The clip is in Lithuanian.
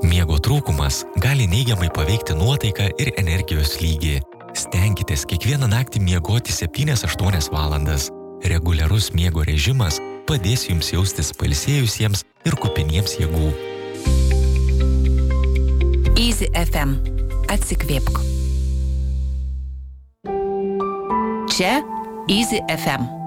Miego trūkumas gali neigiamai paveikti nuotaiką ir energijos lygį. Stenkitės kiekvieną naktį miegoti 7-8 valandas. Reguliarus miego režimas padės jums jaustis pailsėjusiems ir kupiniems jėgų. Easy FM. Atsikvėpk. Čia Easy FM.